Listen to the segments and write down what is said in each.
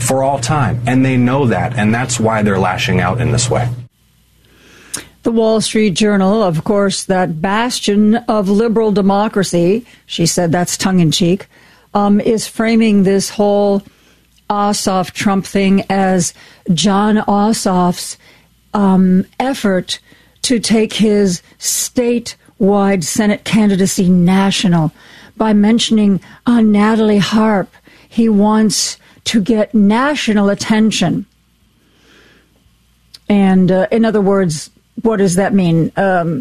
for all time. And they know that, and that's why they're lashing out in this way. The Wall Street Journal, of course, that bastion of liberal democracy, she said that's tongue-in-cheek, is framing this whole Ossoff Trump thing as John Ossoff's effort to take his statewide Senate candidacy national by mentioning Natalie Harp. He wants to get national attention. And in other words, what does that mean?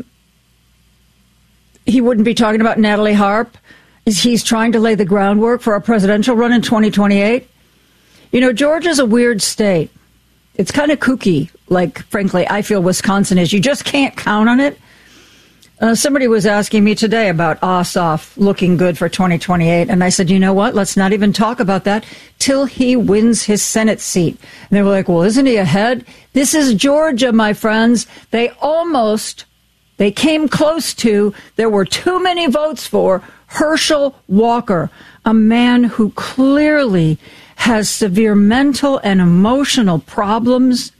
He wouldn't be talking about Natalie Harp? He's trying to lay the groundwork for a presidential run in 2028? You know, Georgia's a weird state. It's kind of kooky, like, frankly, I feel Wisconsin is. You just can't count on it. Somebody was asking me today about Ossoff looking good for 2028, and I said, you know what? Let's not even talk about that till he wins his Senate seat. And they were like, well, isn't he ahead? This is Georgia, my friends. They came close to, there were too many votes for Herschel Walker, a man who clearly has severe mental and emotional problems.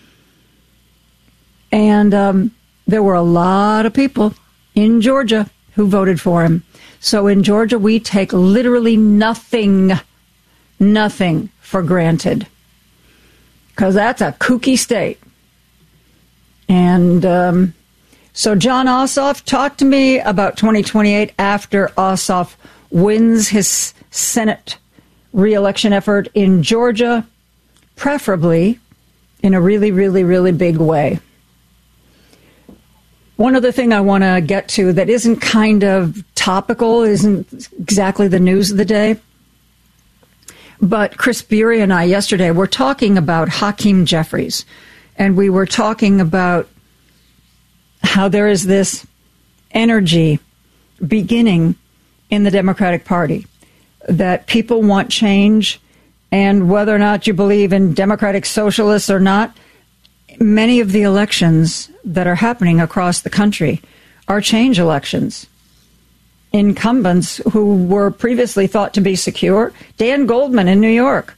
And there were a lot of people in Georgia who voted for him. So in Georgia, we take literally nothing for granted, because that's a kooky state. And so John Ossoff, talk to me about 2028 after Ossoff wins his Senate re-election effort in Georgia, preferably in a really, really, really big way. One other thing I want to get to that isn't kind of topical, isn't exactly the news of the day, but Chris Bury and I yesterday were talking about Hakeem Jeffries, and we were talking about how there is this energy beginning in the Democratic Party, that people want change, and whether or not you believe in democratic socialists or not, many of the elections that are happening across the country are change elections. Incumbents who were previously thought to be secure, Dan Goldman in New York,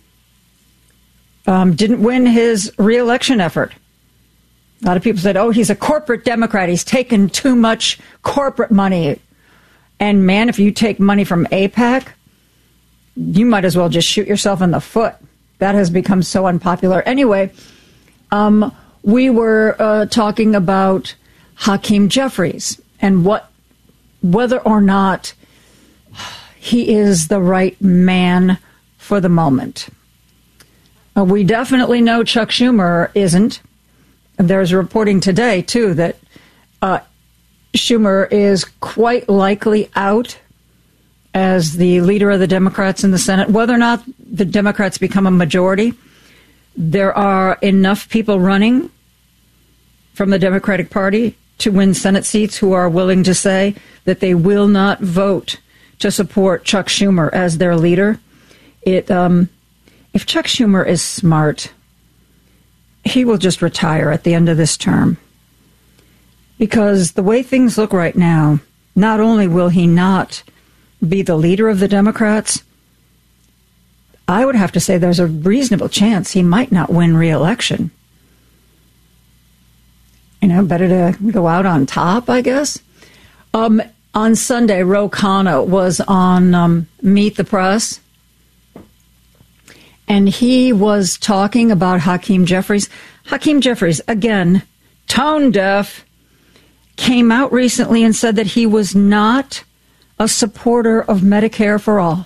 didn't win his re-election effort. A lot of people said, oh, he's a corporate Democrat. He's taken too much corporate money. And man, if you take money from AIPAC, you might as well just shoot yourself in the foot. That has become so unpopular. Anyway, we were talking about Hakeem Jeffries and whether or not he is the right man for the moment. We definitely know Chuck Schumer isn't. There's reporting today, too, that Schumer is quite likely out as the leader of the Democrats in the Senate. Whether or not the Democrats become a majority, there are enough people running from the Democratic Party to win Senate seats who are willing to say that they will not vote to support Chuck Schumer as their leader. If Chuck Schumer is smart, he will just retire at the end of this term. Because the way things look right now, not only will he not be the leader of the Democrats, I would have to say there's a reasonable chance he might not win re-election. You know, better to go out on top, I guess. On Sunday, Ro Khanna was on Meet the Press, and he was talking about Hakeem Jeffries. Hakeem Jeffries, again, tone deaf, came out recently and said that he was not a supporter of Medicare for all.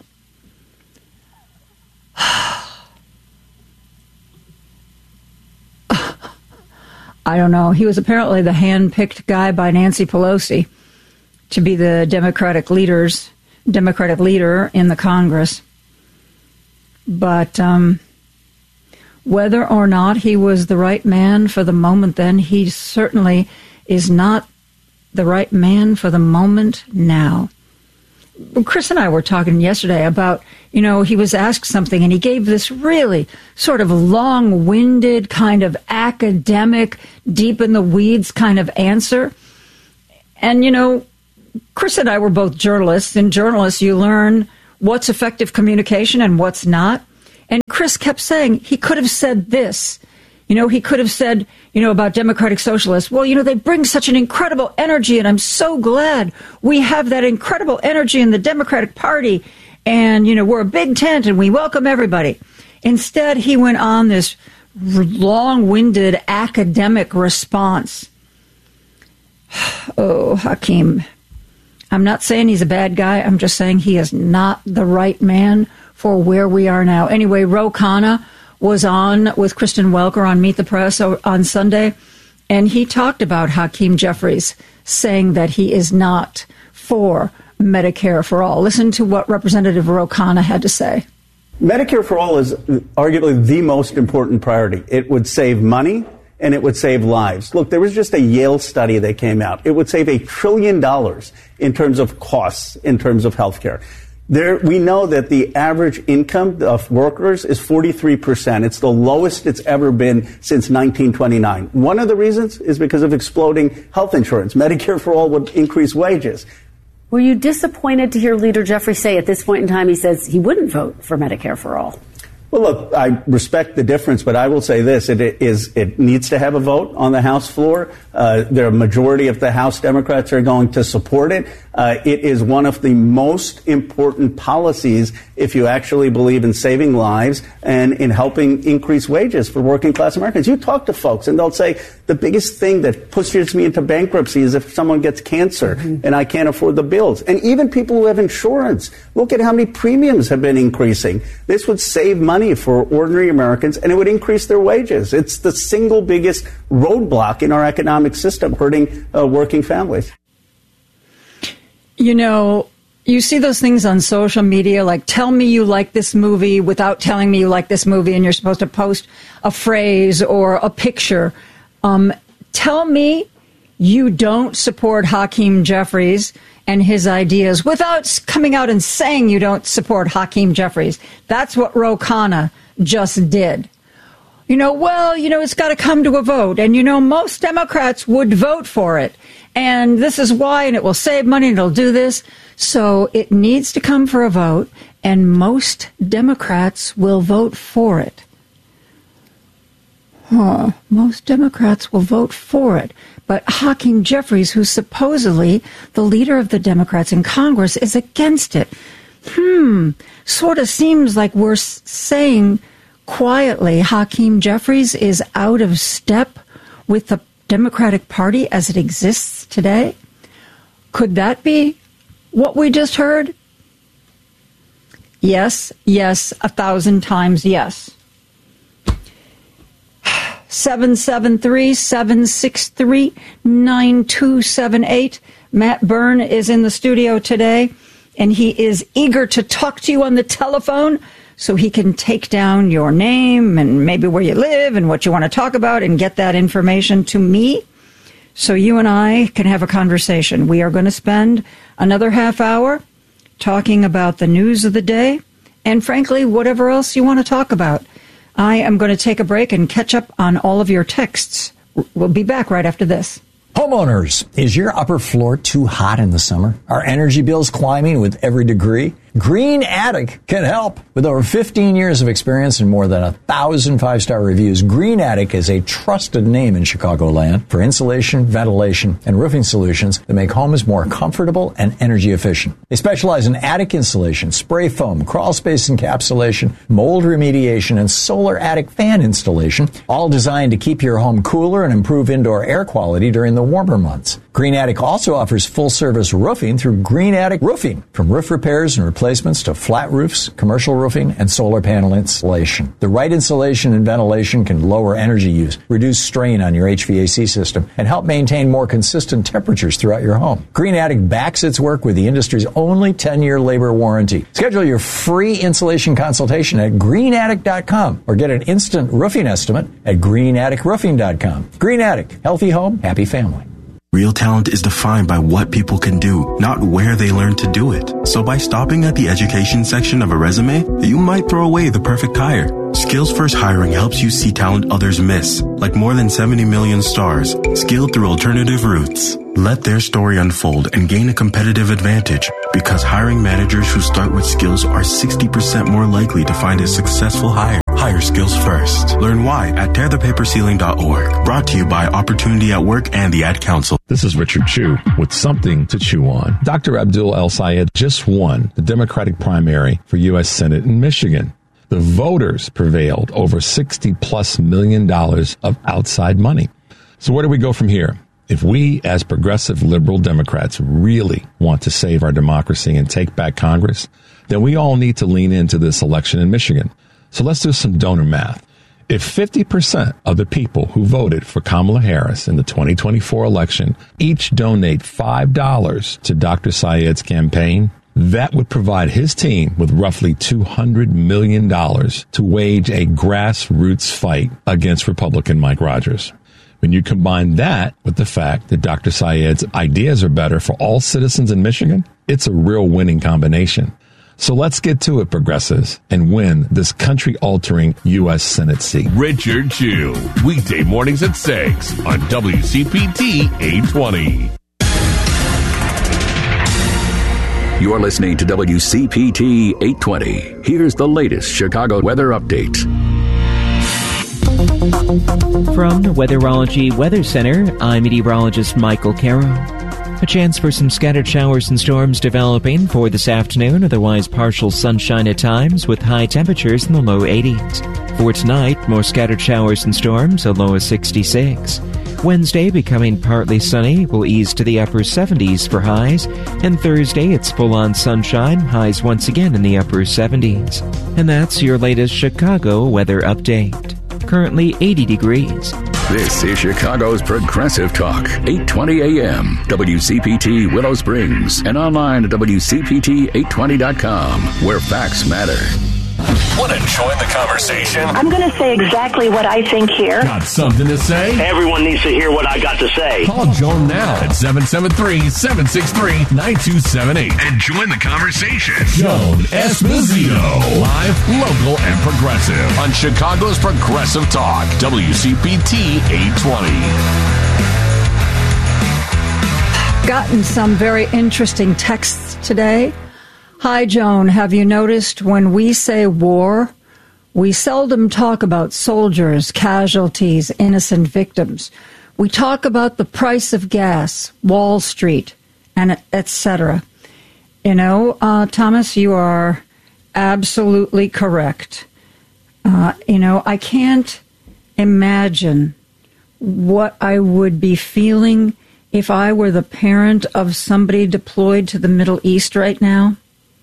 I don't know. He was apparently the hand-picked guy by Nancy Pelosi to be the Democratic leader in the Congress. But whether or not he was the right man for the moment then, he certainly is not the right man for the moment now. Chris and I were talking yesterday about, he was asked something and he gave this really sort of long-winded kind of academic, deep in the weeds kind of answer. And, Chris and I were both journalists. In journalists, you learn what's effective communication and what's not. And Chris kept saying he could have said this. He could have said, about Democratic Socialists, well, they bring such an incredible energy, and I'm so glad we have that incredible energy in the Democratic Party. And, we're a big tent and we welcome everybody. Instead, he went on this long-winded academic response. Oh, Hakeem. I'm not saying he's a bad guy. I'm just saying he is not the right man for where we are now. Anyway, Ro Khanna was on with Kristen Welker on Meet the Press on Sunday, and he talked about Hakeem Jeffries saying that he is not for Medicare for all. Listen to what Representative Ro Khanna had to say. Medicare for all is arguably the most important priority. It would save money and it would save lives. Look, there was just a Yale study that came out. It would save $1 trillion in terms of costs, in terms of health care. We know that the average income of workers is 43%. It's the lowest it's ever been since 1929. One of the reasons is because of exploding health insurance. Medicare for all would increase wages. Were you disappointed to hear Leader Jeffries say at this point in time he says he wouldn't vote for Medicare for all? Well, look, I respect the difference, but I will say this. It needs to have a vote on the House floor. The majority of the House Democrats are going to support it. It is one of the most important policies if you actually believe in saving lives and in helping increase wages for working class Americans. You talk to folks and they'll say the biggest thing that pushes me into bankruptcy is if someone gets cancer and I can't afford the bills. And even people who have insurance, look at how many premiums have been increasing. This would save money for ordinary Americans and it would increase their wages. It's the single biggest roadblock in our economic system, hurting working families. You see those things on social media, like tell me you like this movie without telling me you like this movie, and you're supposed to post a phrase or a picture. Tell me you don't support Hakeem Jeffries and his ideas without coming out and saying you don't support Hakeem Jeffries. That's what Ro Khanna just did. It's got to come to a vote. And, most Democrats would vote for it. And this is why, and it will save money, and it'll do this. So it needs to come for a vote, and most Democrats will vote for it. Most Democrats will vote for it. But Hakeem Jeffries, who's supposedly the leader of the Democrats in Congress, is against it. Sort of seems like we're saying quietly Hakeem Jeffries is out of step with the Democratic Party as it exists today. Could that be what we just heard? Yes, 1,000 times yes. 773-763-9278. Matt Byrne is in the studio today, and he is eager to talk to you on the telephone so he can take down your name and maybe where you live and what you want to talk about and get that information to me so you and I can have a conversation. We are going to spend another half hour talking about the news of the day and, frankly, whatever else you want to talk about. I am going to take a break and catch up on all of your texts. We'll be back right after this. Homeowners, is your upper floor too hot in the summer? Are energy bills climbing with every degree? Green Attic can help. With over 15 years of experience and more than 1,000 five-star reviews, Green Attic is a trusted name in Chicagoland for insulation, ventilation, and roofing solutions that make homes more comfortable and energy efficient. They specialize in attic insulation, spray foam, crawl space encapsulation, mold remediation, and solar attic fan installation, all designed to keep your home cooler and improve indoor air quality during the warmer months. Green Attic also offers full-service roofing through Green Attic Roofing, from roof repairs and replacements to flat roofs, commercial roofing, and solar panel installation. The right insulation and ventilation can lower energy use, reduce strain on your HVAC system, and help maintain more consistent temperatures throughout your home. Green Attic backs its work with the industry's only 10-year labor warranty. Schedule your free insulation consultation at greenattic.com or get an instant roofing estimate at greenatticroofing.com. Green Attic, healthy home, happy family. Real talent is defined by what people can do, not where they learn to do it. So by stopping at the education section of a resume, you might throw away the perfect hire. Skills Skills First Hiring helps you see talent others miss, like more than 70 million stars, skilled through alternative routes. Let their story unfold and gain a competitive advantage, because hiring managers who start with skills are 60% more likely to find a successful hire. Hire skills first. Learn why at tearthepaperceiling.org. Brought to you by Opportunity at Work and the Ad Council. This is Richard Chew with something to chew on. Dr. Abdul El-Sayed just won the Democratic primary for U.S. Senate in Michigan. The voters prevailed over $60+ million of outside money. So where do we go from here? If we, as progressive liberal Democrats, really want to save our democracy and take back Congress, then we all need to lean into this election in Michigan. So let's do some donor math. If 50% of the people who voted for Kamala Harris in the 2024 election each donate $5 to Dr. Sayed's campaign, that would provide his team with roughly $200 million to wage a grassroots fight against Republican Mike Rogers. When you combine that with the fact that Dr. Sayed's ideas are better for all citizens in Michigan, it's a real winning combination. So let's get to it, progressives, and win this country-altering U.S. Senate seat. Richard Chew, weekday mornings at 6 on WCPT 820. You're listening to WCPT 820. Here's the latest Chicago weather update. From the Weatherology Weather Center, I'm meteorologist Michael Caro. A chance for some scattered showers and storms developing for this afternoon, otherwise partial sunshine at times with high temperatures in the low 80s. For tonight, more scattered showers and storms, a low of 66. Wednesday, becoming partly sunny, will ease to the upper 70s for highs. And Thursday, it's full-on sunshine, highs once again in the upper 70s. And that's your latest Chicago weather update. Currently 80 degrees. This is Chicago's Progressive Talk, 820 AM, WCPT Willow Springs, and online at WCPT820.com, where facts matter. Want to join the conversation? I'm going to say exactly what I think here. Got something to say? Everyone needs to hear what I got to say. Call Joan now at 773-763-9278 and join the conversation. Joan Esposito, live, local, and progressive on Chicago's Progressive Talk, WCPT 820. Gotten some very interesting texts today. Hi, Joan. Have you noticed when we say war, we seldom talk about soldiers, casualties, innocent victims. We talk about the price of gas, Wall Street, and etc. You know, Thomas, you are absolutely correct. I can't imagine what I would be feeling if I were the parent of somebody deployed to the Middle East right now.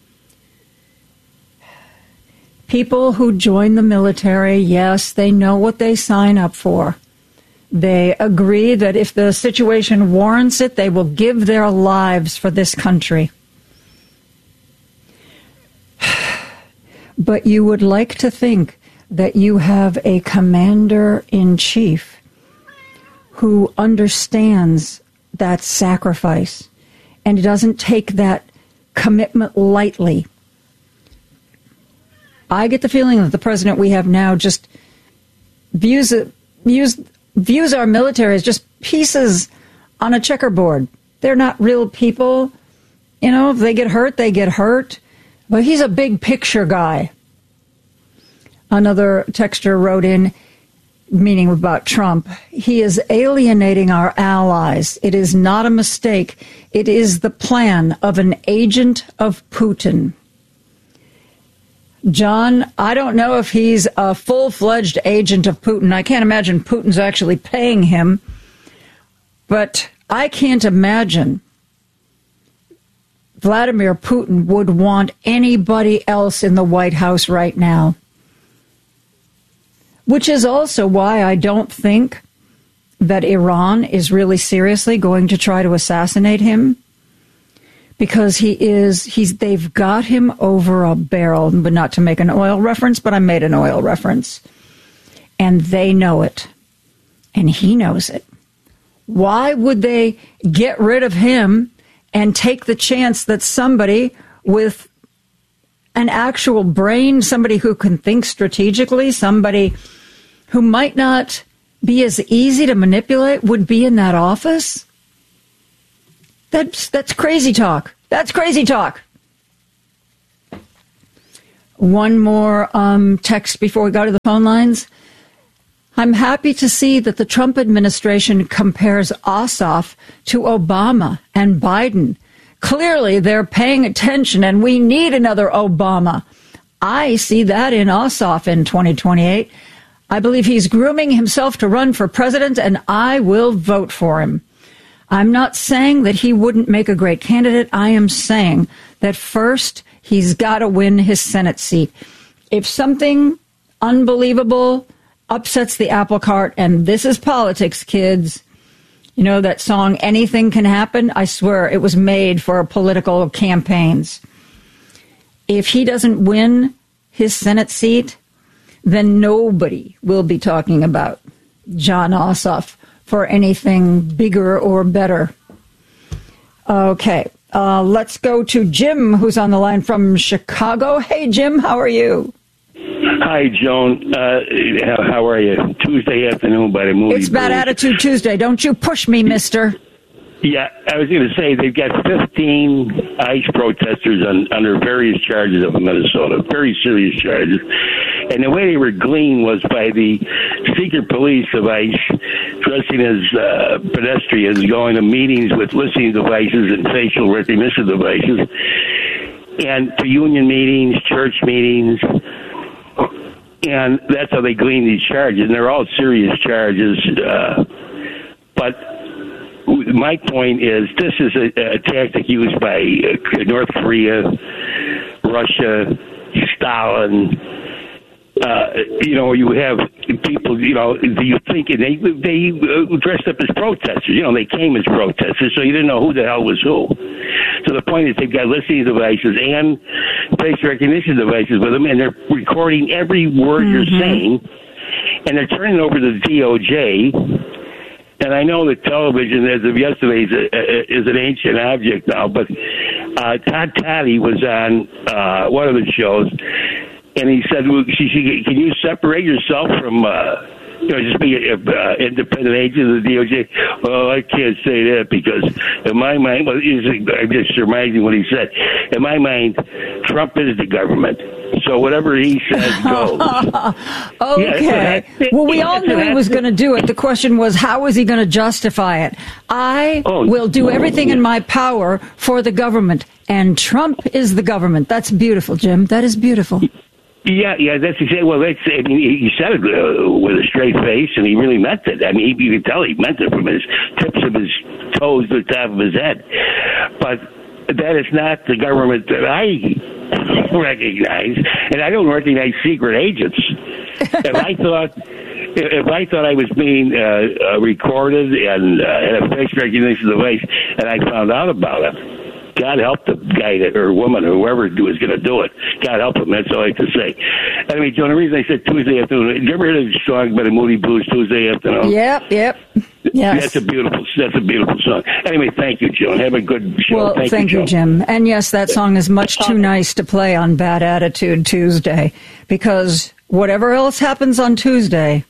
People who join the military, yes, they know what they sign up for. They agree that if the situation warrants it, they will give their lives for this country. But you would like to think that you have a commander-in-chief who understands that sacrifice and doesn't take that commitment lightly. I get the feeling that the president we have now just views our military as just pieces on a checkerboard. They're not real people. You know, if they get hurt, they get hurt. But he's a big picture guy. Another texter wrote in, meaning about Trump, he is alienating our allies. It is not a mistake. It is the plan of an agent of Putin. John, I don't know if he's a full-fledged agent of Putin. I can't imagine Putin's actually paying him. But I can't imagine Vladimir Putin would want anybody else in the White House right now. Which is also why I don't think that Iran is really seriously going to try to assassinate him. Because they've got him over a barrel, but not to make an oil reference, but I made an oil reference. And they know it. And he knows it. Why would they get rid of him and take the chance that somebody with an actual brain, somebody who can think strategically, somebody who might not be as easy to manipulate would be in that office? That's crazy talk. That's crazy talk. One more text before we go to the phone lines. I'm happy to see that the Trump administration compares Ossoff to Obama and Biden. Clearly, they're paying attention, and we need another Obama. I see that in Ossoff in 2028. I believe he's grooming himself to run for president, and I will vote for him. I'm not saying that he wouldn't make a great candidate. I am saying that first, he's got to win his Senate seat. If something unbelievable upsets the apple cart, and this is politics, kids. You know that song, Anything Can Happen? I swear it was made for political campaigns. If he doesn't win his Senate seat, then nobody will be talking about Jon Ossoff for anything bigger or better. Okay, let's go to Jim, who's on the line from Chicago. Hey, Jim, how are you? Hi, Joan. How are you? Tuesday afternoon by the movie. It's Bad Attitude Tuesday. Don't you push me, mister. Yeah, I was going to say they've got 15 ICE protesters under various charges up in Minnesota, very serious charges. And the way they were gleaned was by the secret police of ICE dressing as pedestrians, going to meetings with listening devices and facial recognition devices, and to union meetings, church meetings. And that's how they glean these charges. And they're all serious charges. But my point is this is a tactic used by North Korea, Russia, Stalin. You have people, you think they dressed up as protesters. They came as protesters, so you didn't know who the hell was who. So the point is they've got listening devices and face recognition devices with them, and they're recording every word you're saying, and they're turning it over to the DOJ. And I know that television, as of yesterday, is an ancient object now, but Todd Toddy was on one of the shows, and he said, can you separate yourself from, just be an independent agent of the DOJ? Well, I can't say that because in my mind, I'm just surmising what he said. In my mind, Trump is the government. So whatever he says goes. Okay. Well, we all knew he was going to do it. The question was, how is he going to justify it? I will do everything in my power for the government, and Trump is the government. That's beautiful, Jim. That is beautiful. Yeah, that's exactly. Well, he said it with a straight face, and he really meant it. I mean, you could tell he meant it from his tips of his toes to the top of his head. But that is not the government that I recognize, and I don't recognize secret agents. If I thought I was being recorded and had a face recognition device, and I found out about it, God help the guy or woman or whoever is going to do it. God help him. That's all I have to say. Anyway, Joan, the reason I said Tuesday afternoon, did you ever hear the song by the Moody Blues, Tuesday Afternoon? Yep. Yes. That's a beautiful song. Anyway, thank you, Joan. Have a good show. Well, thank you, Jim. And yes, that song is much too nice to play on Bad Attitude Tuesday, because whatever else happens on Tuesday,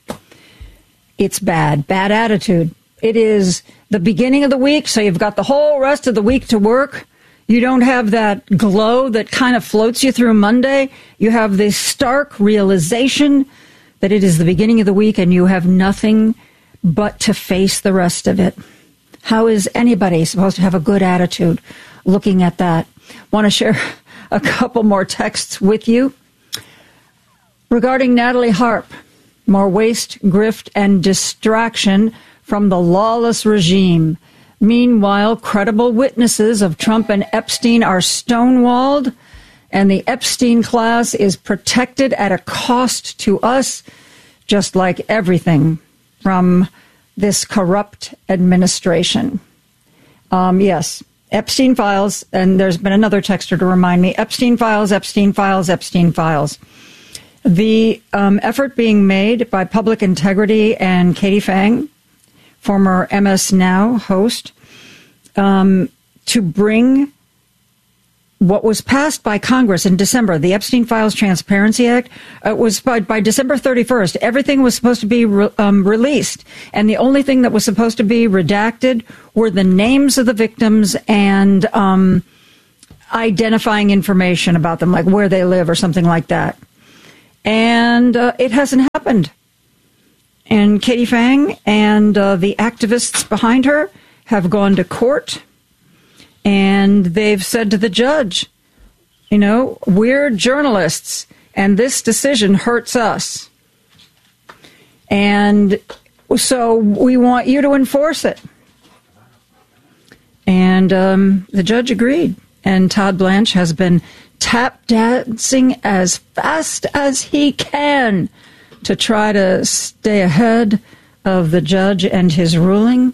it's bad. Bad attitude. It is the beginning of the week, so you've got the whole rest of the week to work. You don't have that glow that kind of floats you through Monday. You have this stark realization that it is the beginning of the week and you have nothing but to face the rest of it. How is anybody supposed to have a good attitude looking at that? Want to share a couple more texts with you regarding Natalie Harp. More waste, grift, and distraction from the lawless regime. Meanwhile, credible witnesses of Trump and Epstein are stonewalled, and the Epstein class is protected at a cost to us, just like everything from this corrupt administration. Yes, Epstein files, and there's been another texter to remind me, Epstein files, Epstein files, Epstein files. The effort being made by Public Integrity and Katie Fang, former MS Now host, to bring what was passed by Congress in December, the Epstein Files Transparency Act, was by December 31st. Everything was supposed to be released. And the only thing that was supposed to be redacted were the names of the victims and identifying information about them, like where they live or something like that. And it hasn't happened. And Katie Fang and the activists behind her have gone to court. And they've said to the judge, we're journalists, and this decision hurts us. And so we want you to enforce it. And the judge agreed. And Todd Blanche has been tap dancing as fast as he can to try to stay ahead of the judge and his ruling.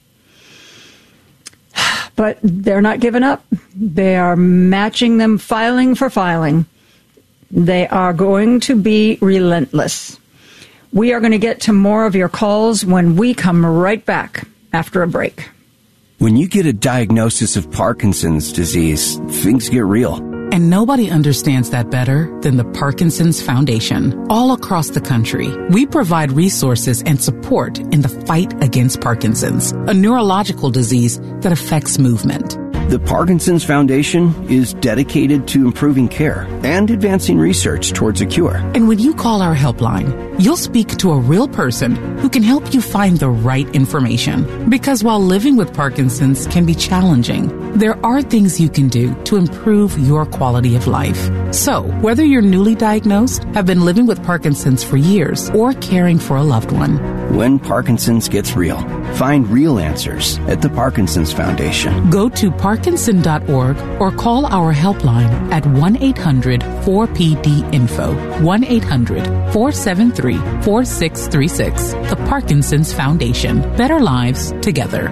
But they're not giving up. They are matching them filing for filing. They are going to be relentless. We are going to get to more of your calls when we come right back after a break. When you get a diagnosis of Parkinson's disease, things get real. And nobody understands that better than the Parkinson's Foundation. All across the country, we provide resources and support in the fight against Parkinson's, a neurological disease that affects movement. The Parkinson's Foundation is dedicated to improving care and advancing research towards a cure. And when you call our helpline, you'll speak to a real person who can help you find the right information. Because while living with Parkinson's can be challenging, there are things you can do to improve your quality of life. So, whether you're newly diagnosed, have been living with Parkinson's for years, or caring for a loved one, when Parkinson's gets real, find real answers at the Parkinson's Foundation. Go to Parkinson.org or call our helpline at 1-800-4PD-INFO, 1-800-473-4636. The Parkinson's Foundation. Better lives together.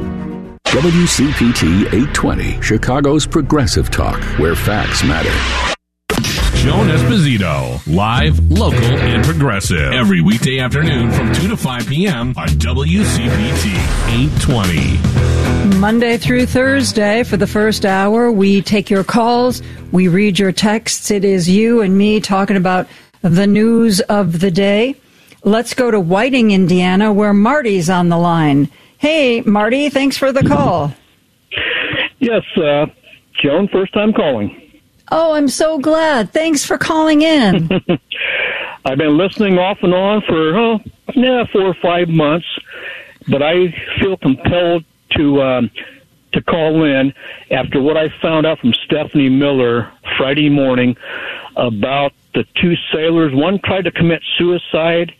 WCPT 820, Chicago's Progressive Talk, where facts matter. Joan Esposito, live, local, and progressive. Every weekday afternoon from 2 to 5 p.m. on WCPT 820. Monday through Thursday for the first hour, we take your calls, we read your texts. It is you and me talking about the news of the day. Let's go to Whiting, Indiana, where Marty's on the line. Hey, Marty, thanks for the call. Yes, Joan, first time calling. Oh, I'm so glad. Thanks for calling in. I've been listening off and on for 4 or 5 months, but I feel compelled to call in after what I found out from Stephanie Miller Friday morning about the 2 sailors. One tried to commit suicide.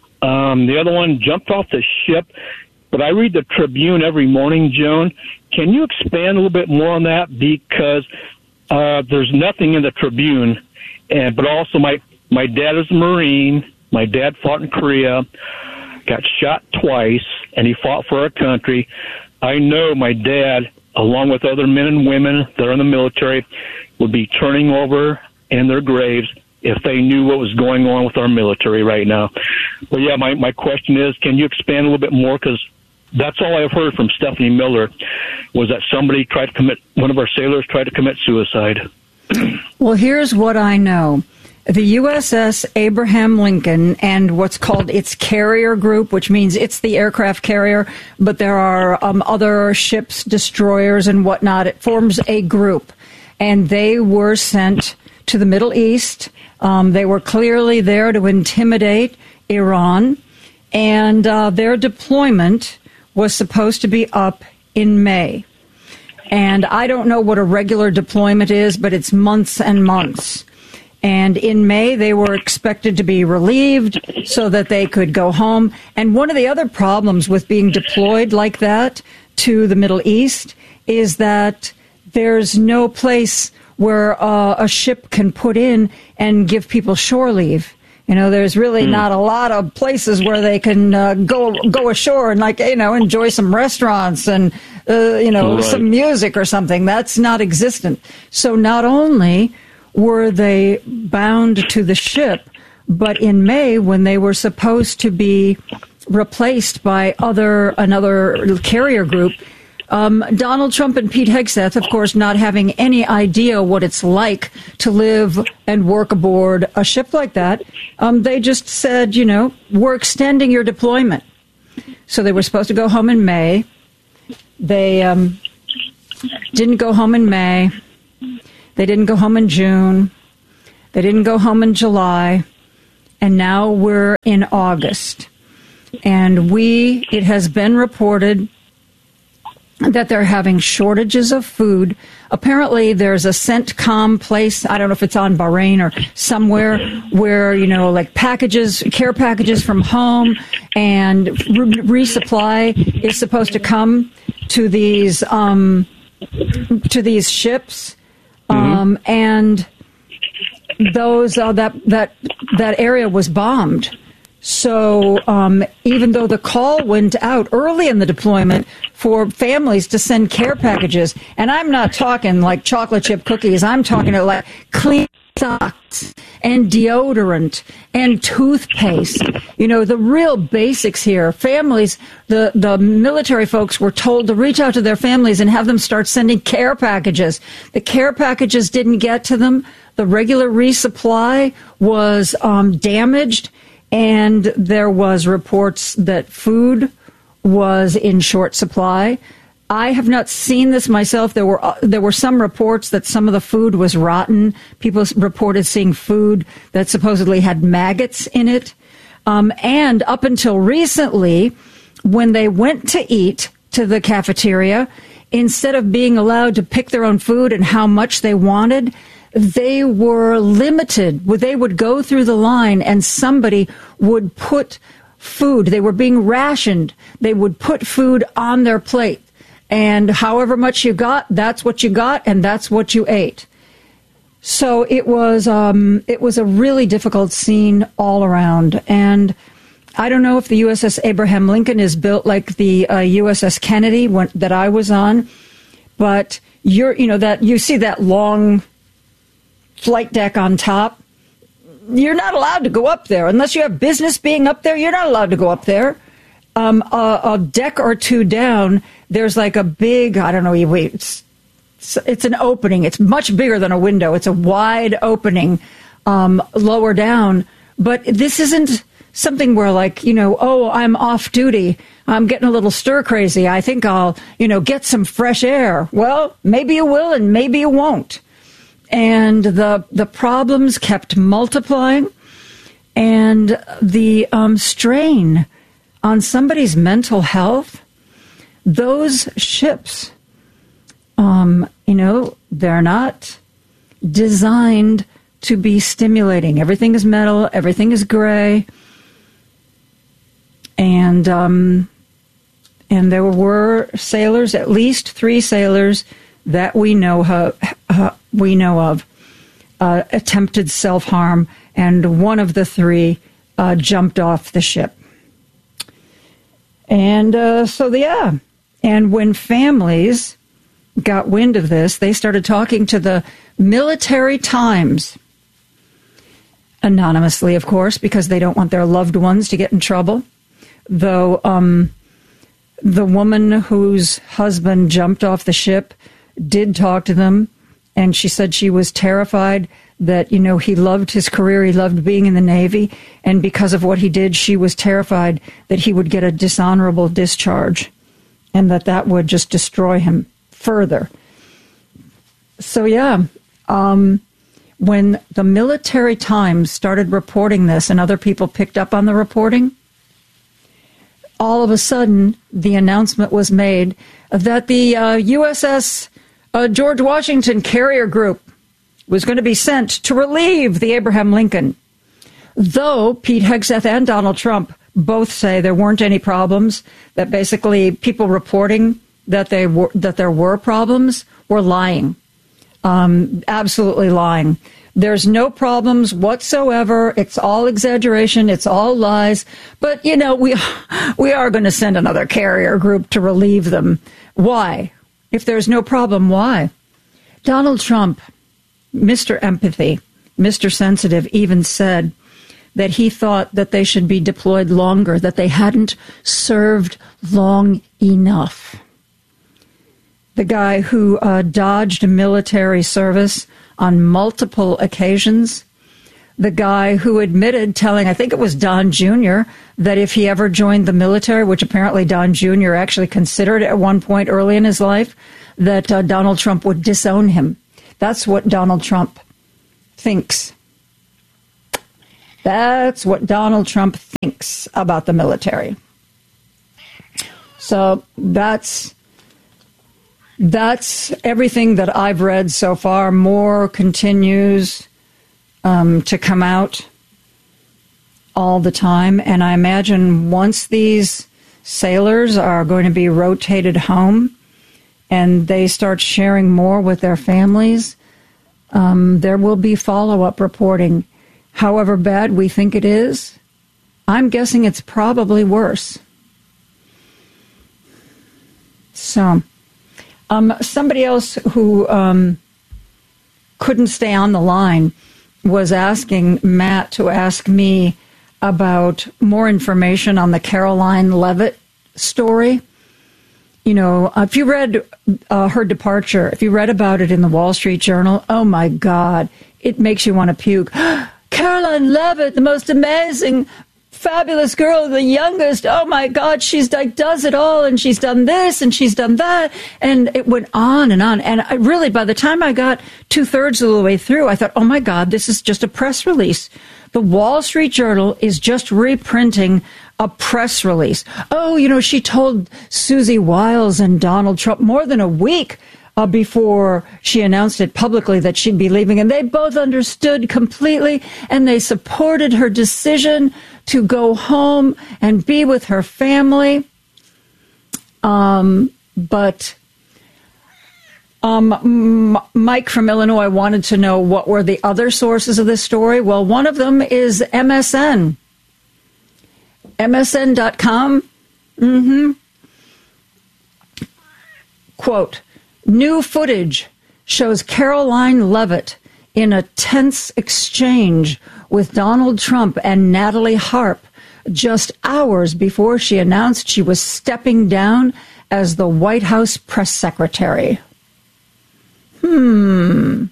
The other one jumped off the ship. But I read the Tribune every morning, Joan. Can you expand a little bit more on that? Because there's nothing in the Tribune. But also my dad is a Marine. My dad fought in Korea, got shot twice, and he fought for our country. I know my dad, along with other men and women that are in the military, would be turning over in their graves if they knew what was going on with our military right now. But yeah, my question is, can you expand a little bit more? Because that's all I've heard from Stephanie Miller was that one of our sailors tried to commit suicide. Well, here's what I know. The USS Abraham Lincoln and what's called its carrier group, which means it's the aircraft carrier, but there are other ships, destroyers and whatnot. It forms a group, and they were sent to the Middle East. They were clearly there to intimidate Iran, and their deployment was supposed to be up in May. And I don't know what a regular deployment is, but it's months and months. And in May, they were expected to be relieved so that they could go home. And one of the other problems with being deployed like that to the Middle East is that there's no place where a ship can put in and give people shore leave. There's really not a lot of places where they can go ashore and enjoy some restaurants and some music or something. That's not existent. So not only were they bound to the ship, but in May, when they were supposed to be replaced by another carrier group, Donald Trump and Pete Hegseth, of course, not having any idea what it's like to live and work aboard a ship like that, they just said, we're extending your deployment. So they were supposed to go home in May. They didn't go home in May. They didn't go home in June. They didn't go home in July. And now we're in August. And it has been reported that they're having shortages of food. Apparently, there's a CENTCOM place, I don't know if it's on Bahrain or somewhere, where, like care packages from home and resupply is supposed to come to these ships. And those that area was bombed. So even though the call went out early in the deployment for families to send care packages, and I'm not talking like chocolate chip cookies, I'm talking like clean socks and deodorant and toothpaste, the real basics here. Families, the military folks were told to reach out to their families and have them start sending care packages. The care packages didn't get to them. The regular resupply was damaged. And there was reports that food was in short supply. I have not seen this myself. There were some reports that some of the food was rotten. People reported seeing food that supposedly had maggots in it. And up until recently, when they went to eat to the cafeteria, instead of being allowed to pick their own food and how much they wanted, they were limited. They would go through the line and somebody would put food. They were being rationed. They would put food on their plate. And however much you got, that's what you got, and that's what you ate. So it was a really difficult scene all around. And I don't know if the USS Abraham Lincoln is built like the USS Kennedy that I was on, but that you see that long flight deck on top. You're not allowed to go up there unless you have business being up there. You're not allowed to go up there. A deck or two down, there's like a big, I don't know, it's an opening. It's much bigger than a window. It's a wide opening lower down. But this isn't something where I'm off duty. I'm getting a little stir crazy. I think I'll, get some fresh air. Well, maybe you will and maybe you won't. And the problems kept multiplying, and the strain on somebody's mental health. Those ships, they're not designed to be stimulating. Everything is metal. Everything is gray. And there were sailors, at least 3 sailors that we know of, attempted self-harm, and one of the 3 jumped off the ship. And and when families got wind of this, they started talking to the Military Times, anonymously, of course, because they don't want their loved ones to get in trouble. Though the woman whose husband jumped off the ship did talk to them, and she said she was terrified that, he loved his career, he loved being in the Navy, and because of what he did, she was terrified that he would get a dishonorable discharge and that would just destroy him further. So, when the Military Times started reporting this and other people picked up on the reporting, all of a sudden the announcement was made that the USS George Washington Carrier Group was going to be sent to relieve the Abraham Lincoln. Though Pete Hegseth and Donald Trump both say there weren't any problems, that basically people reporting that there were problems were lying, absolutely lying. There's no problems whatsoever. It's all exaggeration. It's all lies. But, we are going to send another carrier group to relieve them. Why? If there's no problem, why? Donald Trump, Mr. Empathy, Mr. Sensitive, even said that he thought that they should be deployed longer, that they hadn't served long enough. the guy who dodged military service on multiple occasions, the guy who admitted telling, I think it was Don Jr., that if he ever joined the military, which apparently Don Jr. actually considered at one point early in his life, that Donald Trump would disown him. That's what Donald Trump thinks. That's what Donald Trump thinks about the military. So that's everything that I've read so far. More continues to come out all the time. And I imagine once these sailors are going to be rotated home and they start sharing more with their families, there will be follow-up reporting. However bad we think it is, I'm guessing it's probably worse. So, somebody else who couldn't stay on the line was asking Matt to ask me about more information on the Caroline Leavitt story. You know, if you read her departure, if you read about it in the Wall Street Journal, oh my God, it makes you want to puke. Caroline Leavitt, the most amazing, fabulous girl, the youngest. Oh my God, she's like does it all, and she's done this and she's done that, and it went on and on. And I really, by the time I got 2/3 of the way through, I thought, oh my God, this is just a press release. The Wall Street Journal is just reprinting a press release. Oh, you know, she told Susie Wiles and Donald Trump more than a week before she announced it publicly that she'd be leaving, and they both understood completely, and they supported her decision to go home and be with her family. But Mike from Illinois wanted to know what were the other sources of this story. Well, one of them is MSN. MSN.com. Quote, new footage shows Caroline Leavitt in a tense exchange with Donald Trump and Natalie Harp just hours before she announced she was stepping down as the White House press secretary. And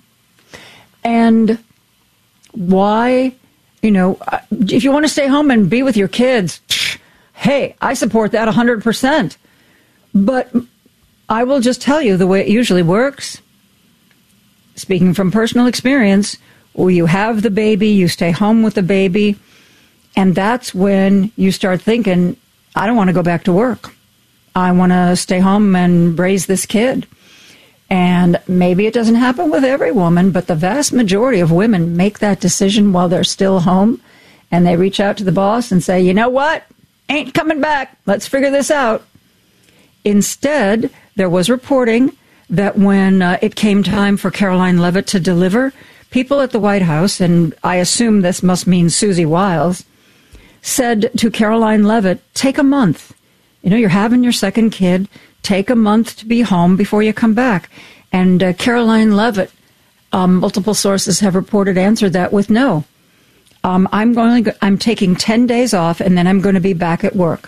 why, you know, if you want to stay home and be with your kids, hey, I support that 100%. But I will just tell you the way it usually works. Speaking from personal experience, you have the baby, you stay home with the baby, and that's when you start thinking, I don't want to go back to work. I want to stay home and raise this kid. And maybe it doesn't happen with every woman, but the vast majority of women make that decision while they're still home, and they reach out to the boss and say, you know what? Ain't coming back. Let's figure this out. Instead, there was reporting that when it came time for Caroline Leavitt to deliver, people at the White House, and I assume this must mean Susie Wiles, said to Caroline Leavitt, take a month. You know, you're having your second kid. Take a month to be home before you come back. And Caroline Leavitt, multiple sources have reported, answered that with no. I'm taking 10 days off, and then I'm going to be back at work.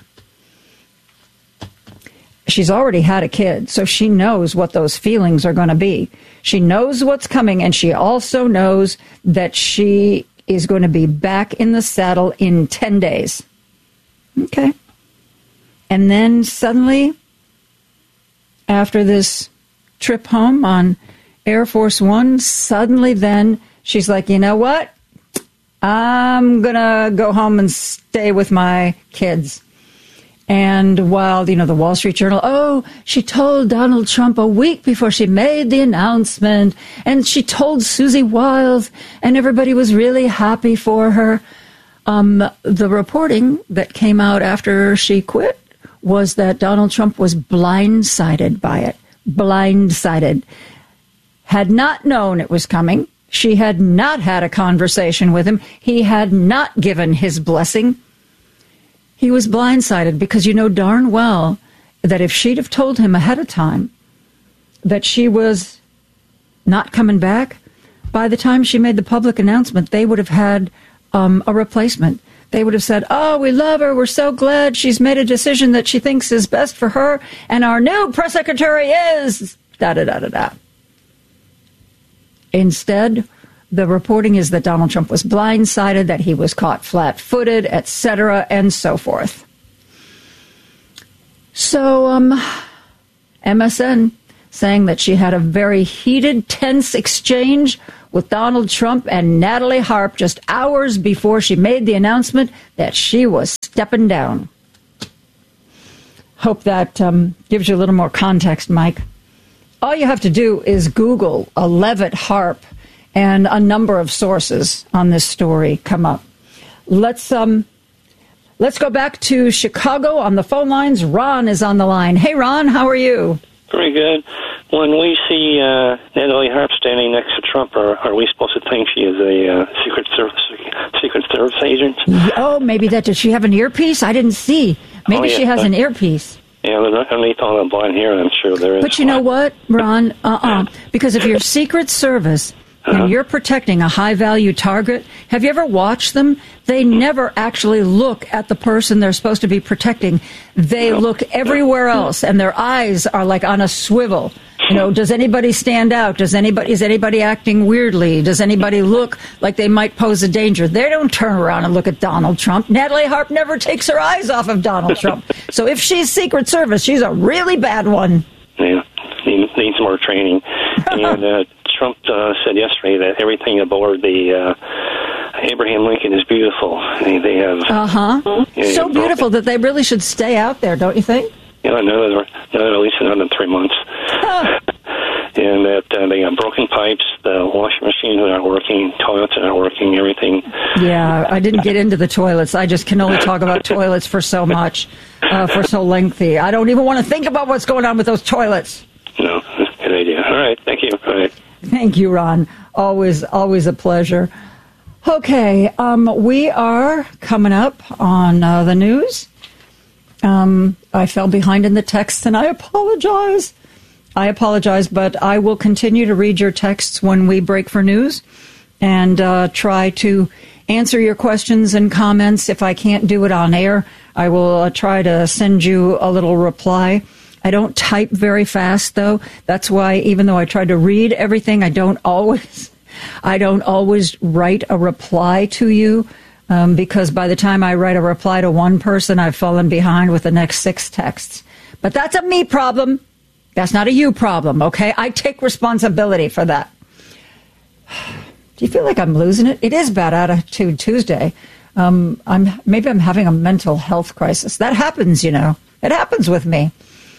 She's already had a kid, so she knows what those feelings are going to be. She knows what's coming, and she also knows that she is going to be back in the saddle in 10 days. Okay. And then suddenly, after this trip home on Air Force One, suddenly then she's like, you know what? I'm going to go home and stay with my kids. And while, you know, the Wall Street Journal, oh, she told Donald Trump a week before she made the announcement, and she told Susie Wiles, and everybody was really happy for her. The reporting that came out after she quit was that Donald Trump was blindsided by it. Blindsided. Had not known it was coming. She had not had a conversation with him. He had not given his blessing. He was blindsided because you know darn well that if she'd have told him ahead of time that she was not coming back, by the time she made the public announcement, they would have had a replacement. They would have said, oh, we love her. We're so glad she's made a decision that she thinks is best for her. And our new press secretary is da-da-da-da-da. Instead, the reporting is that Donald Trump was blindsided, that he was caught flat-footed, etc., and so forth. So, MSN saying that she had a very heated, tense exchange with Donald Trump and Natalie Harp just hours before she made the announcement that she was stepping down. Hope that gives you a little more context, Mike. All you have to do is Google Leavitt Harp, and a number of sources on this story come up. Let's go back to Chicago on the phone lines. Ron is on the line. Hey, Ron, how are you? Very good. When we see Natalie Harp standing next to Trump, are we supposed to think she is a Secret Service agent? Oh, maybe that. Does she have an earpiece? I didn't see. Maybe she has an earpiece. Yeah, underneath all the blonde hair, I'm sure there is. But you know what, Ron? Because if you're Secret Service and you're protecting a high-value target, have you ever watched them? They never actually look at the person they're supposed to be protecting. They look everywhere else, and their eyes are like on a swivel. You know, does anybody stand out? Is anybody acting weirdly? Does anybody look like they might pose a danger? They don't turn around and look at Donald Trump. Natalie Harp never takes her eyes off of Donald Trump. So if she's Secret Service, she's a really bad one. Yeah, needs more training. And Trump said yesterday that everything aboard the Abraham Lincoln is beautiful. They have so beautiful that they really should stay out there, don't you think? Yeah, no, at least another 3 months. And that they got broken pipes, the washing machines are not working, toilets are not working, everything. Yeah, I didn't get into the toilets. I just can only talk about toilets for so much, for so lengthy. I don't even want to think about what's going on with those toilets. No, good idea. All right, thank you. All right. Thank you, Ron. Always a pleasure. Okay, we are coming up on the news. I fell behind in the texts, and I apologize. But I will continue to read your texts when we break for news and try to answer your questions and comments. If I can't do it on air, I will try to send you a little reply. I don't type very fast, though. That's why, even though I try to read everything, I don't always write a reply to you. Because by the time I write a reply to one person, I've fallen behind with the next 6 texts. But that's a me problem. That's not a you problem, okay? I take responsibility for that. Do you feel like I'm losing it? It is Bad Attitude Tuesday. Maybe I'm having a mental health crisis. That happens, you know. It happens with me.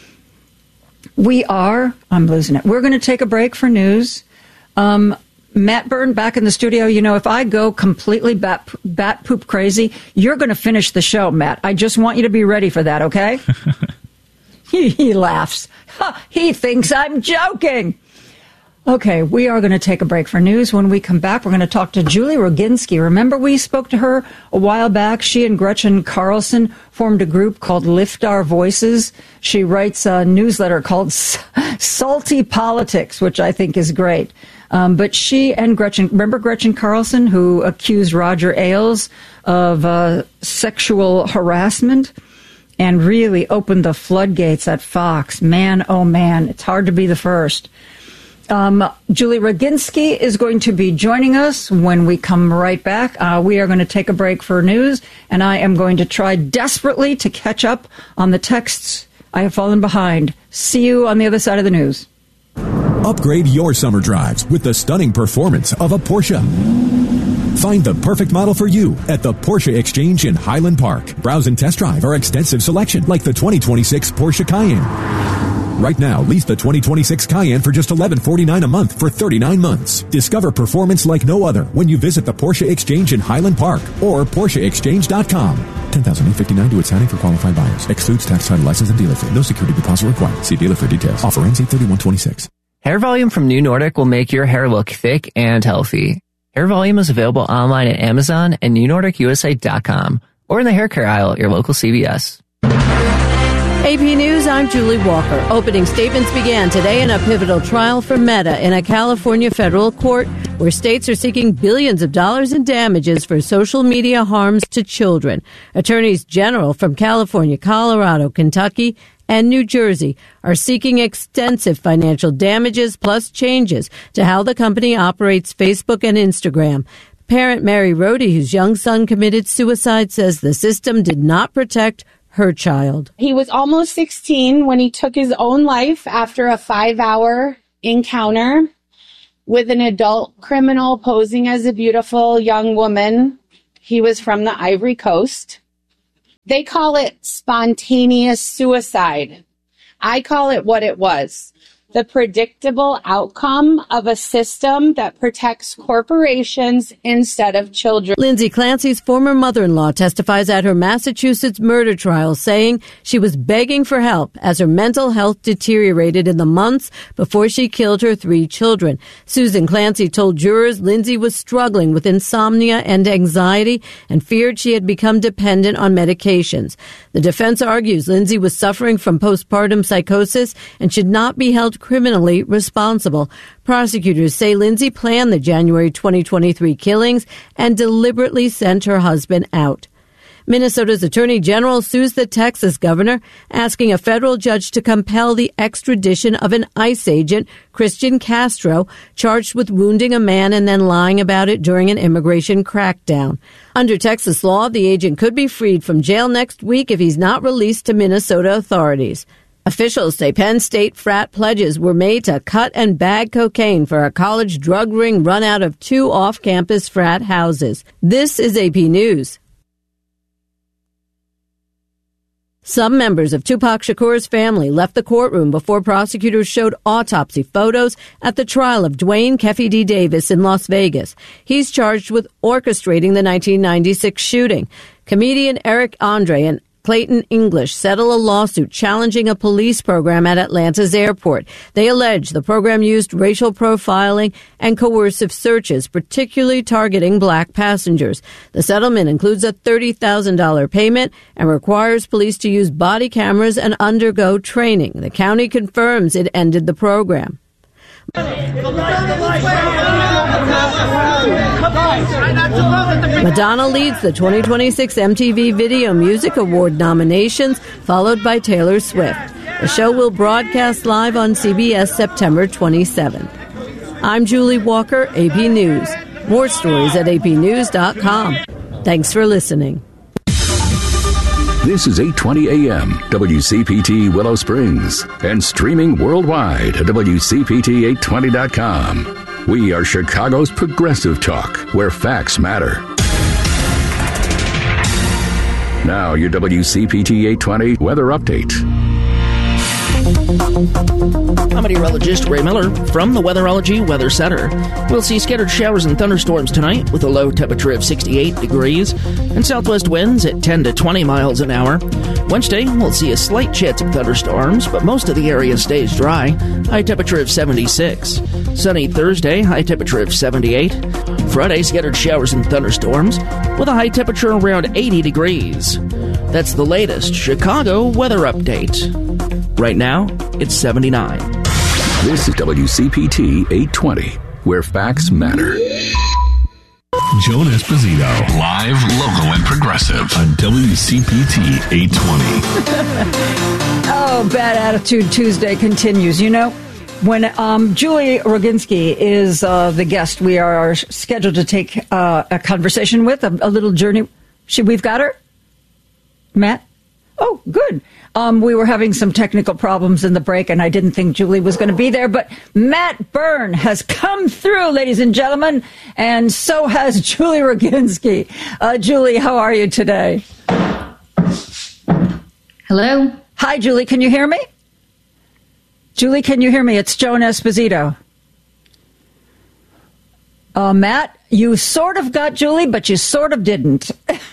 I'm losing it. We're going to take a break for news. Matt Byrne back in the studio. You know, if I go completely bat poop crazy, you're going to finish the show, Matt. I just want you to be ready for that, okay? He laughs. He thinks I'm joking. Okay, we are going to take a break for news. When we come back, we're going to talk to Julie Roginski. Remember we spoke to her a while back? She and Gretchen Carlson formed a group called Lift Our Voices. She writes a newsletter called Salty Politics, which I think is great. But she and Gretchen, remember Gretchen Carlson, who accused Roger Ailes of sexual harassment and really opened the floodgates at Fox? Man, oh man, it's hard to be the first. Julie Roginski is going to be joining us when we come right back. We are going to take a break for news, and I am going to try desperately to catch up on the texts I have fallen behind. See you on the other side of the news. Upgrade your summer drives with the stunning performance of a Porsche. Find the perfect model for you at the Porsche Exchange in Highland Park. Browse and test drive our extensive selection like the 2026 Porsche Cayenne. Right now, lease the 2026 Cayenne for just $1149 a month for 39 months. Discover performance like no other when you visit the Porsche Exchange in Highland Park or PorscheExchange.com. $10,859 to its signing for qualified buyers. Excludes tax, title, license, and dealer fee. No security deposit required. See dealer for details. Offer ends 8/31/26. Hair Volume from New Nordic will make your hair look thick and healthy. Hair Volume is available online at Amazon and NewNordicUSA.com or in the hair care aisle at your local CVS. AP News, I'm Julie Walker. Opening statements began today in a pivotal trial for Meta in a California federal court where states are seeking billions of dollars in damages for social media harms to children. Attorneys general from California, Colorado, Kentucky, and New Jersey are seeking extensive financial damages plus changes to how the company operates Facebook and Instagram. Parent Mary Rohde, whose young son committed suicide, says the system did not protect her child. He was almost 16 when he took his own life after a 5-hour encounter with an adult criminal posing as a beautiful young woman. He was from the Ivory Coast. They call it spontaneous suicide. I call it what it was. The predictable outcome of a system that protects corporations instead of children. Lindsay Clancy's former mother-in-law testifies at her Massachusetts murder trial, saying she was begging for help as her mental health deteriorated in the months before she killed her 3 children. Susan Clancy told jurors Lindsay was struggling with insomnia and anxiety and feared she had become dependent on medications. The defense argues Lindsay was suffering from postpartum psychosis and should not be held criminally responsible. Prosecutors say Lindsay planned the January 2023 killings and deliberately sent her husband out. Minnesota's Attorney General sues the Texas governor, asking a federal judge to compel the extradition of an ICE agent, Christian Castro, charged with wounding a man and then lying about it during an immigration crackdown. Under Texas law, the agent could be freed from jail next week if he's not released to Minnesota authorities. Officials say Penn State frat pledges were made to cut and bag cocaine for a college drug ring run out of 2 off-campus frat houses. This is AP News. Some members of Tupac Shakur's family left the courtroom before prosecutors showed autopsy photos at the trial of Dwayne Keffe D. Davis in Las Vegas. He's charged with orchestrating the 1996 shooting. Comedian Eric Andre and Clayton English settle a lawsuit challenging a police program at Atlanta's airport. They allege the program used racial profiling and coercive searches, particularly targeting black passengers. The settlement includes a $30,000 payment and requires police to use body cameras and undergo training. The county confirms it ended the program. Madonna leads the 2026 MTV Video Music Award nominations, followed by Taylor Swift. The show will broadcast live on CBS September 27th. I'm Julie Walker, AP News. More stories at apnews.com. Thanks for listening. This is 820 AM, WCPT Willow Springs, and streaming worldwide at WCPT820.com. We are Chicago's progressive talk, where facts matter. Now, your WCPT 820 weather update. I'm meteorologist Ray Miller from the Weatherology Weather Center. We'll see scattered showers and thunderstorms tonight with a low temperature of 68 degrees and southwest winds at 10 to 20 miles an hour. Wednesday, we'll see a slight chance of thunderstorms, but most of the area stays dry. High temperature of 76. Sunny Thursday, high temperature of 78. Friday, scattered showers and thunderstorms with a high temperature around 80 degrees. That's the latest Chicago weather update. Right now, it's 79. This is WCPT 820, where facts matter. Joan Esposito, live, local, and progressive on WCPT 820. Oh, Bad Attitude Tuesday continues. You know, when Julie Roginski is the guest, we are scheduled to take a conversation with, a little journey. We've got her? Matt? Oh, good. We were having some technical problems in the break, and I didn't think Julie was going to be there. But Matt Byrne has come through, ladies and gentlemen, and so has Julie Roginski. Julie, how are you today? Hello. Hi, Julie. Can you hear me? Julie, can you hear me? It's Joan Esposito. Matt, you sort of got Julie, but you sort of didn't.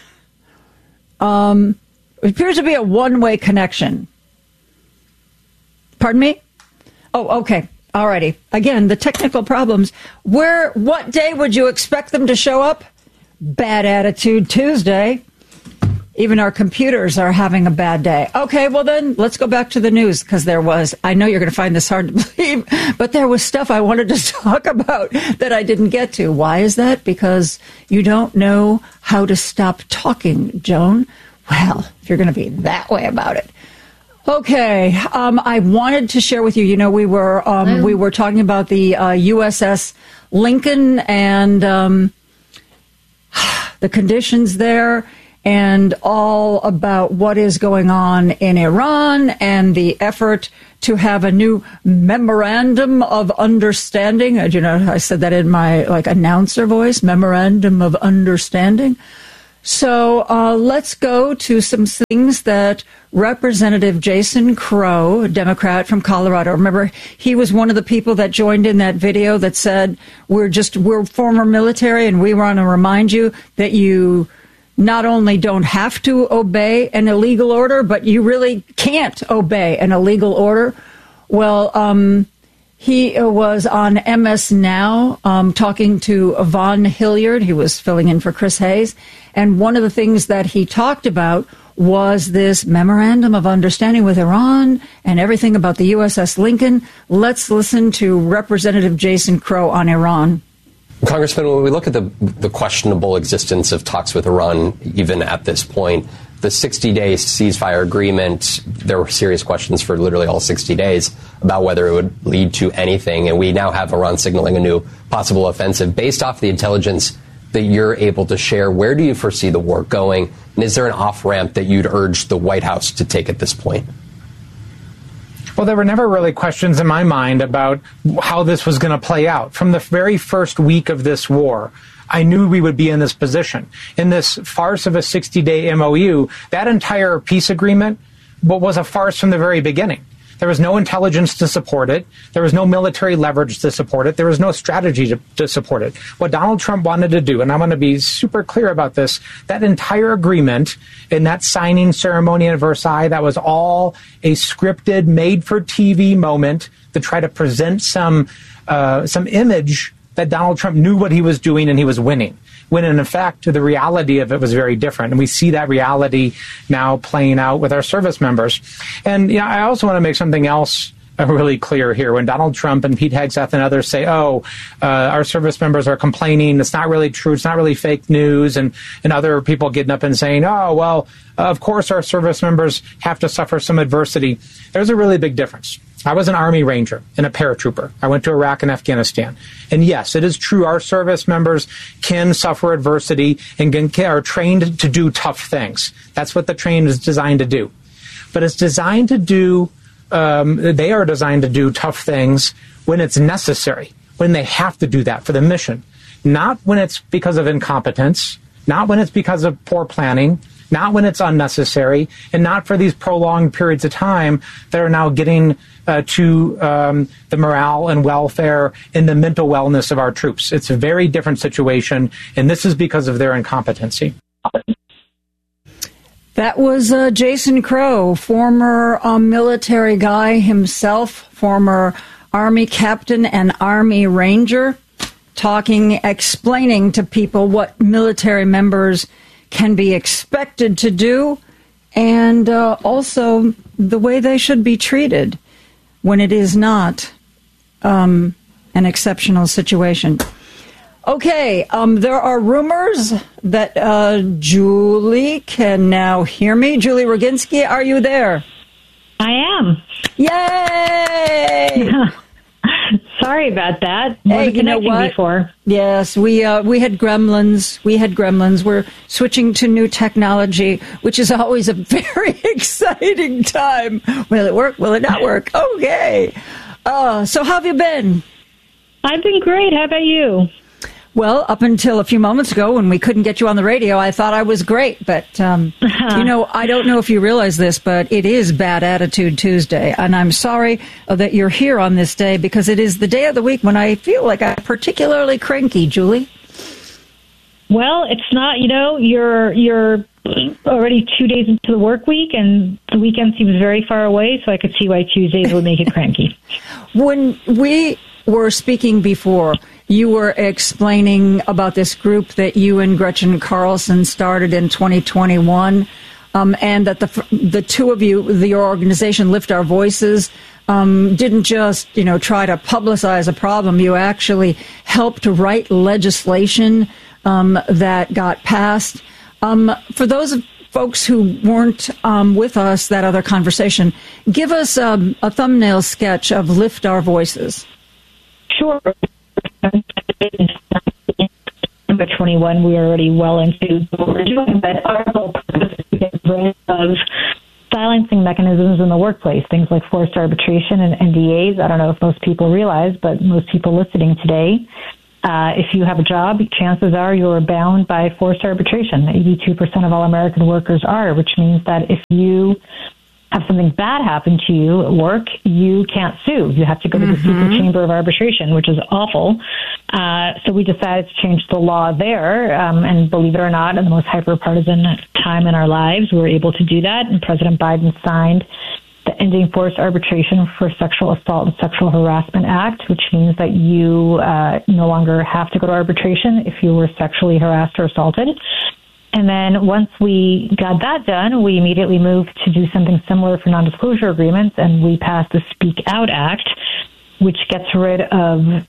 It appears to be a one-way connection. Pardon me? Oh, okay. All righty. Again, the technical problems. What day would you expect them to show up? Bad Attitude Tuesday. Even our computers are having a bad day. Okay, well then, let's go back to the news, because I know you're going to find this hard to believe, but there was stuff I wanted to talk about that I didn't get to. Why is that? Because you don't know how to stop talking, Joan. Well, if you're going to be that way about it. Okay, I wanted to share with you. You know, we were talking about the USS Lincoln and the conditions there, and all about what is going on in Iran and the effort to have a new memorandum of understanding. You know, I said that in my announcer voice, memorandum of understanding. So let's go to some things that Representative Jason Crow, Democrat from Colorado. Remember, he was one of the people that joined in that video that said, we're former military, and we want to remind you that you not only don't have to obey an illegal order, but you really can't obey an illegal order. Well, he was on MS Now talking to Yvonne Hilliard. He was filling in for Chris Hayes. And one of the things that he talked about was this memorandum of understanding with Iran and everything about the USS Lincoln. Let's listen to Representative Jason Crow on Iran. Congressman, when we look at the questionable existence of talks with Iran, even at this point, the 60-day ceasefire agreement, there were serious questions for literally all 60 days about whether it would lead to anything. And we now have Iran signaling a new possible offensive. Based off the intelligence that you're able to share, where do you foresee the war going? And is there an off-ramp that you'd urge the White House to take at this point? Well, there were never really questions in my mind about how this was going to play out. From the very first week of this war, I knew we would be in this position. In this farce of a 60-day MOU, that entire peace agreement was a farce from the very beginning. There was no intelligence to support it. There was no military leverage to support it. There was no strategy to support it. What Donald Trump wanted to do, and I want to be super clear about this, that entire agreement in that signing ceremony in Versailles, that was all a scripted, made-for-TV moment to try to present some image that Donald Trump knew what he was doing and he was winning. When in fact, the reality of it was very different. And we see that reality now playing out with our service members. And I also want to make something else really clear here. When Donald Trump and Pete Hegseth and others say, our service members are complaining, it's not really true, it's not really fake news, and other people getting up and saying, of course our service members have to suffer some adversity. There's a really big difference. I was an Army Ranger and a paratrooper. I went to Iraq and Afghanistan. And yes, it is true, our service members can suffer adversity and are trained to do tough things. That's what the training is designed to do. But it's designed to do, they are designed to do tough things when it's necessary, when they have to do that for the mission. Not when it's because of incompetence, not when it's because of poor planning, not when it's unnecessary, and not for these prolonged periods of time that are now getting to the morale and welfare and the mental wellness of our troops. It's a very different situation, and this is because of their incompetency. That was Jason Crow, former military guy himself, former Army captain and Army Ranger, explaining to people what military members can be expected to do, and also the way they should be treated when it is not an exceptional situation. Okay, there are rumors that Julie can now hear me. Julie Roginski, are you there? I am. Yay! Sorry about that. Hey, you know what? Before. Yes, we had gremlins. We're switching to new technology, which is always a very exciting time. Will it work? Will it not work? Okay. So how have you been? I've been great. How about you? Well, up until a few moments ago when we couldn't get you on the radio, I thought I was great. But, I don't know if you realize this, but it is Bad Attitude Tuesday. And I'm sorry that you're here on this day because it is the day of the week when I feel like I'm particularly cranky, Julie. Well, it's not, you're already 2 days into the work week and the weekend seems very far away, so I could see why Tuesdays would make it cranky. When we were speaking before, you were explaining about this group that you and Gretchen Carlson started in 2021, and that the two of you, your organization, Lift Our Voices, didn't just, try to publicize a problem. You actually helped write legislation that got passed. For those folks who weren't with us that other conversation, give us a thumbnail sketch of Lift Our Voices. Sure. Number 21, we are already well into what we're doing, but our whole purpose is to get rid of silencing mechanisms in the workplace, things like forced arbitration and NDAs. I don't know if most people realize, but most people listening today, if you have a job, chances are you're bound by forced arbitration. 82% of all American workers are, which means that if you have something bad happen to you at work, you can't sue. You have to go to the secret chamber of arbitration, which is awful. So we decided to change the law there. And believe it or not, in the most hyper-partisan time in our lives, we were able to do that. And President Biden signed the Ending Forced Arbitration for Sexual Assault and Sexual Harassment Act, which means that you no longer have to go to arbitration if you were sexually harassed or assaulted. And then once we got that done, we immediately moved to do something similar for non-disclosure agreements, and we passed the Speak Out Act, which gets rid of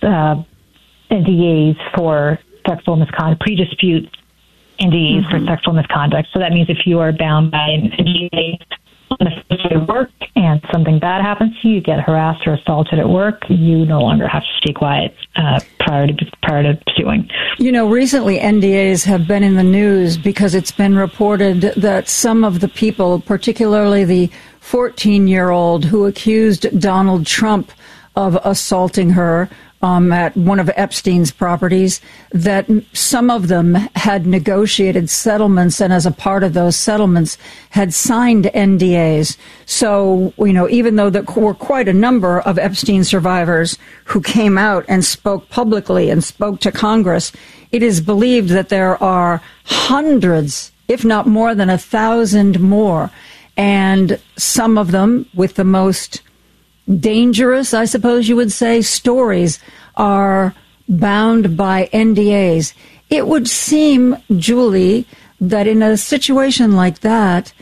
NDAs for sexual misconduct, pre-dispute NDAs for sexual misconduct. So that means if you are bound by an NDA on the first day of work and something bad happens to you, you get harassed or assaulted at work, you no longer have to stay quiet prior to suing. You know, recently NDAs have been in the news because it's been reported that some of the people, particularly the 14-year-old who accused Donald Trump of assaulting her at one of Epstein's properties, that some of them had negotiated settlements, and as a part of those settlements had signed NDAs. So, you know, even though there were quite a number of Epstein survivors who came out and spoke publicly and spoke to Congress, it is believed that there are hundreds, if not more than 1,000 more, and some of them with the most dangerous, I suppose you would say, stories are bound by NDAs. It would seem, Julie, that in a situation like that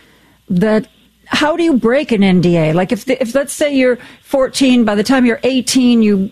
how do you break an NDA? Like if let's say you're 14, by the time you're 18, you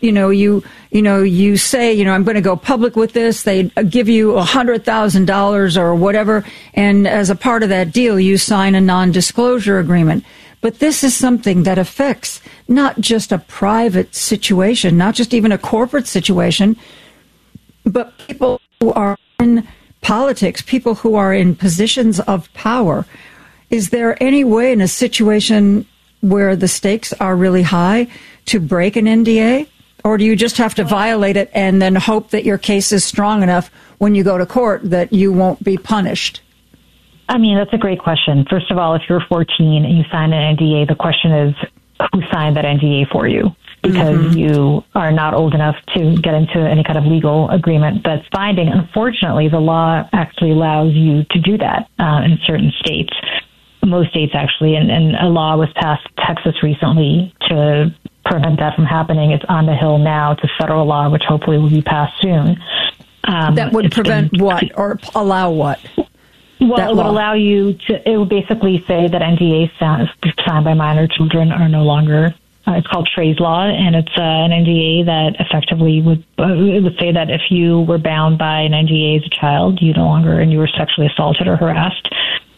say, I'm going to go public with this. They give you $100,000 or whatever, and as a part of that deal, you sign a non-disclosure agreement. But this is something that affects not just a private situation, not just even a corporate situation, but people who are in politics, people who are in positions of power. Is there any way in a situation where the stakes are really high to break an NDA? Or do you just have to violate it and then hope that your case is strong enough when you go to court that you won't be punished? I mean, that's a great question. First of all, if you're 14 and you sign an NDA, the question is who signed that NDA for you? Because you are not old enough to get into any kind of legal agreement that's binding. Unfortunately, the law actually allows you to do that in certain states. Most states, actually, and a law was passed in Texas recently to prevent that from happening. It's on the Hill now. It's a federal law, which hopefully will be passed soon. That would prevent what or allow what? Well, it would allow you to, it would basically say that NDAs signed by minor children are no longer, it's called Trey's Law, and it's an NDA that effectively it would say that if you were bound by an NDA as a child, you no longer, and you were sexually assaulted or harassed,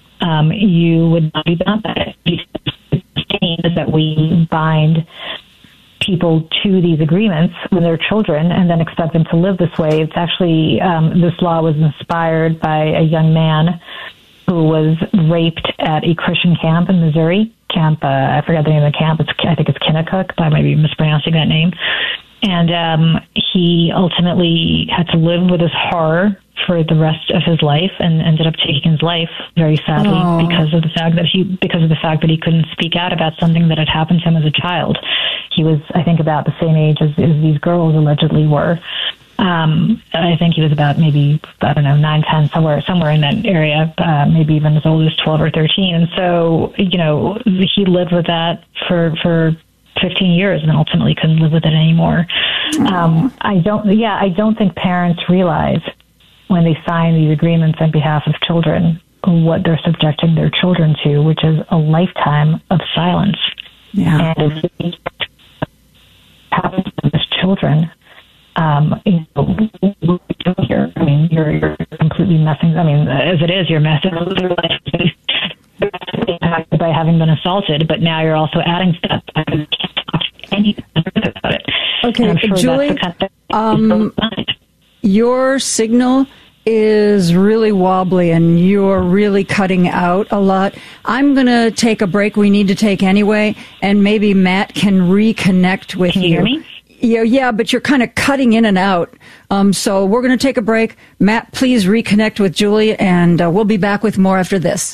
you would not be bound by it. Is that we bind people to these agreements when they're children and then expect them to live this way. It's actually, this law was inspired by a young man who was raped at a Christian camp in Missouri. I forgot the name of the camp. I think it's Kennecott, but I might be mispronouncing that name. And he ultimately had to live with his horror for the rest of his life, and ended up taking his life very sadly because of the fact that he couldn't speak out about something that had happened to him as a child. He was, I think, about the same age as these girls allegedly were. I think he was about maybe, 9, 10, somewhere in that area, maybe even as old as 12 or 13. And so, he lived with that for 15 years and ultimately couldn't live with it anymore. I don't think parents realize when they sign these agreements on behalf of children what they're subjecting their children to, which is a lifetime of silence. Yeah. And if it happens to these children, what we do here, mean, you're completely messing. I mean, as it is, you're messing with your life by having been assaulted, but now you're also adding stuff. Okay, Julie, your signal is really wobbly and you're really cutting out a lot. I'm going to take a break. We need to take anyway, and maybe Matt can reconnect with you. Can you hear me? Yeah, but you're kind of cutting in and out. So we're going to take a break. Matt, please reconnect with Julie, and we'll be back with more after this.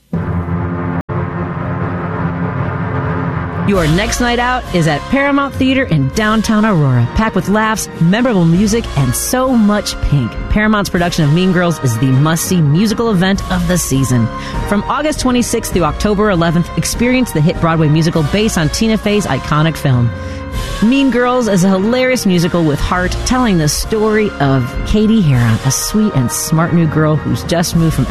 Your next night out is at Paramount Theater in downtown Aurora, packed with laughs, memorable music, and so much pink. Paramount's production of Mean Girls is the must-see musical event of the season. From August 26th through October 11th, experience the hit Broadway musical based on Tina Fey's iconic film. Mean Girls is a hilarious musical with heart, telling the story of Katie Heron, a sweet and smart new girl who's just moved from